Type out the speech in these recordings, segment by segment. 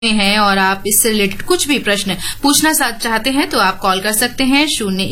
में हैं और आप इससे रिलेटेड कुछ भी प्रश्न पूछना चाहते हैं तो आप कॉल कर सकते हैं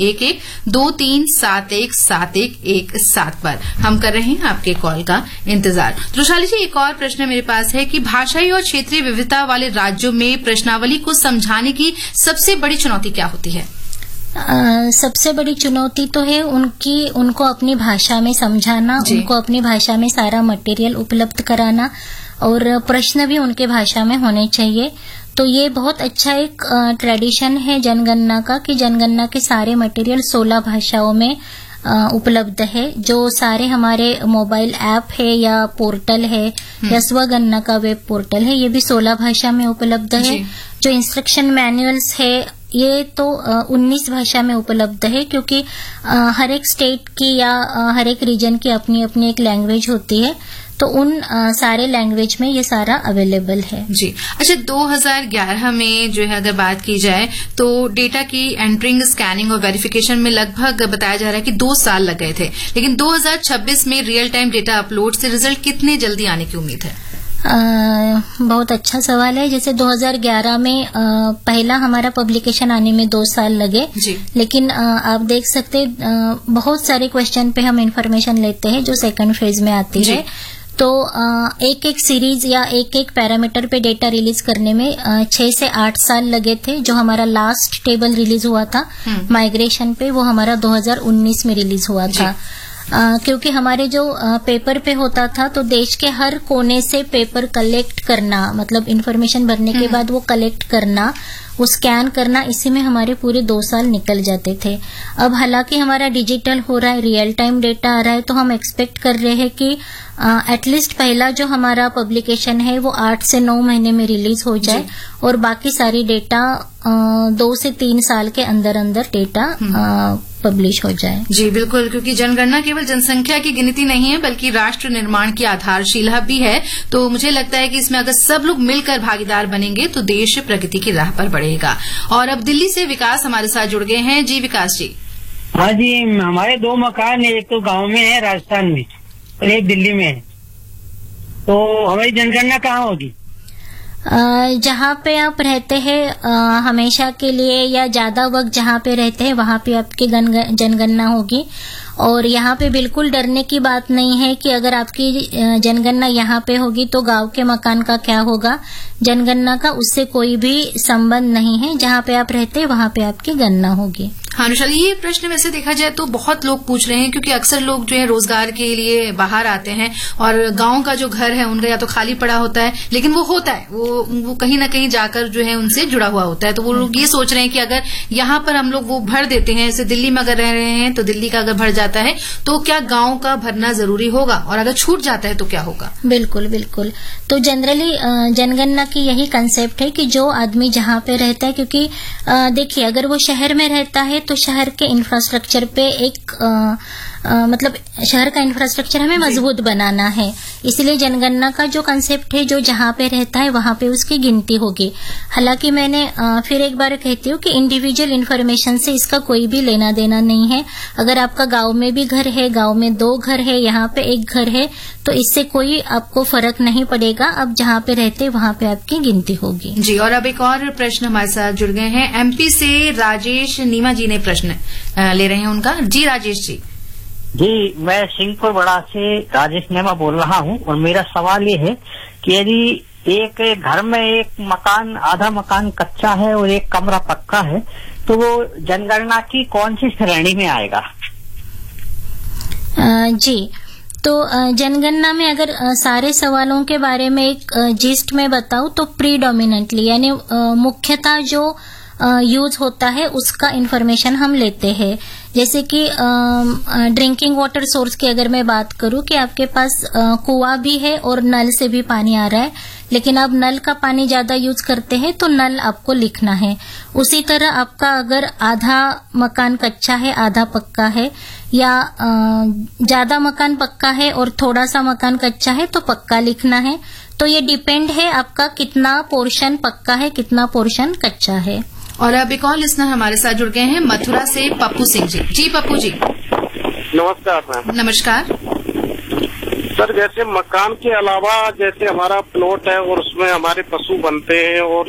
011-2371-7117 पर। हम कर रहे हैं आपके कॉल का इंतजार। वैशाली जी, एक और प्रश्न मेरे पास है कि भाषाई और क्षेत्रीय विविधता वाले राज्यों में प्रश्नावली को समझाने की सबसे बड़ी चुनौती क्या होती है? सबसे बड़ी चुनौती तो है उनको अपनी भाषा में समझाना, उनको अपनी भाषा में सारा मटेरियल उपलब्ध कराना और प्रश्न भी उनके भाषा में होने चाहिए। तो ये बहुत अच्छा एक ट्रेडिशन है जनगणना का कि जनगणना के सारे मटेरियल 16 भाषाओं में उपलब्ध है। जो सारे हमारे मोबाइल ऐप है या पोर्टल है या स्वगणना का वेब पोर्टल है, ये भी 16 भाषा में उपलब्ध है। जो इंस्ट्रक्शन मैनुअल्स है ये तो 19 भाषा में उपलब्ध है, क्योंकि हर एक स्टेट की या हर एक रीजन की अपनी अपनी एक लैंग्वेज होती है, तो उन सारे लैंग्वेज में ये सारा अवेलेबल है। जी अच्छा, 2011 में जो है अगर बात की जाए तो डेटा की एंट्रिंग, स्कैनिंग और वेरिफिकेशन में लगभग बताया जा रहा है कि 2 साल लग गए थे, लेकिन 2026 में रियल टाइम डेटा अपलोड से रिजल्ट कितने जल्दी आने की उम्मीद है? बहुत अच्छा सवाल है। जैसे 2011 में पहला हमारा पब्लिकेशन आने में 2 साल लगे, लेकिन आप देख सकते बहुत सारे क्वेश्चन पे हम इंफॉर्मेशन लेते हैं जो सेकंड फेज में आती है। तो एक एक सीरीज या एक एक पैरामीटर पे डेटा रिलीज करने में 6 से 8 साल लगे थे। जो हमारा लास्ट टेबल रिलीज हुआ था माइग्रेशन पे, वो हमारा 2019 में रिलीज हुआ था। क्योंकि हमारे जो पेपर पे होता था तो देश के हर कोने से पेपर कलेक्ट करना, मतलब इंफॉर्मेशन भरने के बाद वो कलेक्ट करना, वो स्कैन करना, इसी में हमारे पूरे 2 साल निकल जाते थे। अब हालांकि हमारा डिजिटल हो रहा है, रियल टाइम डेटा आ रहा है, तो हम एक्सपेक्ट कर रहे हैं कि एटलीस्ट पहला जो हमारा पब्लिकेशन है वो 8 से 9 महीने में रिलीज हो जाए और बाकी सारी डेटा 2 से 3 साल के अंदर अंदर डेटा पब्लिश हो जाए। जी बिल्कुल, क्योंकि जनगणना केवल जनसंख्या की गिनती नहीं है बल्कि राष्ट्र निर्माण की आधारशिला भी है। तो मुझे लगता है कि इसमें अगर सब लोग मिलकर भागीदार बनेंगे तो देश प्रगति की राह पर बढ़ेगा। और अब दिल्ली से विकास हमारे साथ जुड़ गए हैं। जी विकास जी। हाँ जी, हमारे 2 मकान है, एक तो गांव में है राजस्थान में और एक दिल्ली में है। तो हमारी जनगणना कहाँ होगी? जहाँ पे आप रहते हैं हमेशा के लिए या ज्यादा वक्त जहाँ पे रहते हैं वहाँ पे आपकी जनगणना होगी। और यहाँ पे बिल्कुल डरने की बात नहीं है कि अगर आपकी जनगणना यहाँ पे होगी तो गांव के मकान का क्या होगा। जनगणना का उससे कोई भी संबंध नहीं है, जहाँ पे आप रहते हैं वहाँ पे आपकी गणना होगी। हाँ अनुशाली, ये प्रश्न वैसे देखा जाए तो बहुत लोग पूछ रहे हैं, क्योंकि अक्सर लोग जो है रोजगार के लिए बाहर आते हैं और गांव का जो घर है उनका या तो खाली पड़ा होता है, लेकिन वो होता है वो कहीं ना कहीं जाकर जो है उनसे जुड़ा हुआ होता है। तो वो लोग ये सोच रहे हैं कि अगर यहाँ पर हम लोग वो भर देते हैं, जैसे दिल्ली में अगर रह रहे हैं तो दिल्ली का अगर भर जाता है तो क्या गांव का भरना जरूरी होगा, और अगर छूट जाता है तो क्या होगा? बिल्कुल बिल्कुल। तो जनरली जनगणना की यही कंसेप्ट है कि जो आदमी जहाँ पे रहता है, क्योंकि देखिए अगर वो शहर में रहता है तो शहर के इंफ्रास्ट्रक्चर पे एक मतलब शहर का इंफ्रास्ट्रक्चर हमें मजबूत बनाना है, इसलिए जनगणना का जो कंसेप्ट है जो जहाँ पे रहता है वहाँ पे उसकी गिनती होगी। हालांकि मैंने फिर एक बार कहती हूँ कि इंडिविजुअल इन्फॉर्मेशन से इसका कोई भी लेना देना नहीं है। अगर आपका गांव में भी घर है, गांव में 2 घर है, यहाँ पे 1 घर है, तो इससे कोई आपको फर्क नहीं पड़ेगा। अब जहाँ पे रहते वहाँ पे आपकी गिनती होगी। जी, और अब एक और प्रश्न हमारे साथ जुड़ गए हैं। एमपी से राजेश नीमा जी ने प्रश्न ले रहे हैं उनका। जी राजेश जी। जी, मैं सिंहपुर बड़ा से राजेश नेमा बोल रहा हूँ और मेरा सवाल ये है कि यदि एक घर में एक मकान, आधा मकान कच्चा है और एक कमरा पक्का है, तो वो जनगणना की कौन सी श्रेणी में आएगा? जी, तो जनगणना में अगर सारे सवालों के बारे में एक जिस्ट में बताऊं तो प्रीडोमिनेंटली यानी मुख्यतः जो यूज होता है उसका इंफॉर्मेशन हम लेते हैं। जैसे कि ड्रिंकिंग वाटर सोर्स की अगर मैं बात करूं कि आपके पास कुआं भी है और नल से भी पानी आ रहा है, लेकिन आप नल का पानी ज्यादा यूज करते हैं तो नल आपको लिखना है। उसी तरह आपका अगर आधा मकान कच्चा है, आधा पक्का है, या ज्यादा मकान पक्का है और थोड़ा सा मकान कच्चा है तो पक्का लिखना है। तो ये डिपेंड है आपका कितना पोर्शन पक्का है, कितना पोर्शन कच्चा है। और अब एक और लिसनर हमारे साथ जुड़ गए हैं मथुरा से पप्पू सिंह जी। जी पप्पू जी। नमस्कार मैम। नमस्कार। सर जैसे मकान के अलावा जैसे हमारा प्लॉट है और उसमें हमारे पशु बनते हैं और